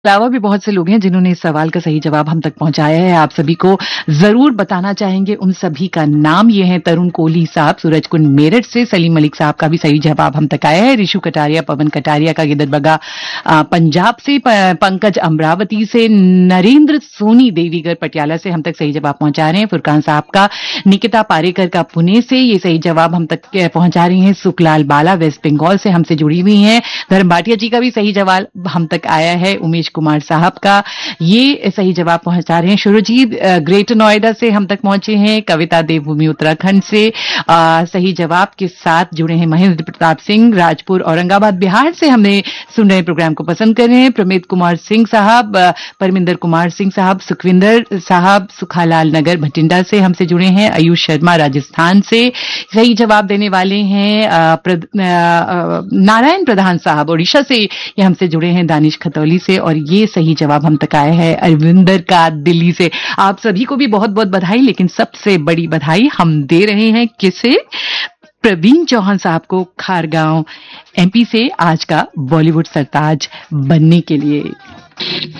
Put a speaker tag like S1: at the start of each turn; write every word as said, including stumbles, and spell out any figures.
S1: अलावा भी बहुत से लोग हैं जिन्होंने इस सवाल का सही जवाब हम तक पहुंचाया है। आप सभी को जरूर बताना चाहेंगे उन सभी का नाम। ये है तरुण कोहली साहब सूरजकुंड मेरठ से, सलीम मलिक साहब का भी सही जवाब हम तक आया है, रिशु कटारिया पवन कटारिया का गिदरबगा पंजाब से, पंकज अमरावती से, नरेंद्र सोनी देवीगढ़ पटियाला से हम तक सही जवाब पहुंचा रहे हैं। फुरकान साहब का निकिता पारेकर का पुणे से ये सही जवाब हम तक पहुंचा रही हैं। सुखलाल बाला वेस्ट बंगाल से हमसे जुड़ी हुई हैं। धर्म भाटिया जी का भी सही जवाब हम तक आया है। उमेश कुमार साहब का ये सही जवाब पहुंचा रहे हैं। शुरुजीत ग्रेटर नोएडा से हम तक पहुंचे हैं। कविता देवभूमि उत्तराखंड से आ, सही जवाब के साथ जुड़े हैं। महेंद्र प्रताप सिंह राजपुर औरंगाबाद बिहार से हमें सुन रहे प्रोग्राम को पसंद कर रहे हैं। प्रमित कुमार सिंह साहब, परमिंदर कुमार सिंह साहब, सुखविंदर साहब सुखालाल नगर भटिंडा से हमसे जुड़े हैं। आयुष शर्मा राजस्थान से सही जवाब देने वाले हैं। आ, प्रद, आ, नारायण प्रधान साहब ओडिशा से ये हमसे जुड़े हैं। दानिश खतौली से, और ये सही जवाब हम तक आया है अरविंदर का दिल्ली से। आप सभी को भी बहुत बहुत बधाई, लेकिन सबसे बड़ी बधाई हम दे रहे हैं किसे? प्रवीण चौहान साहब को, खारगांव एमपी से, आज का बॉलीवुड सरताज बनने के लिए।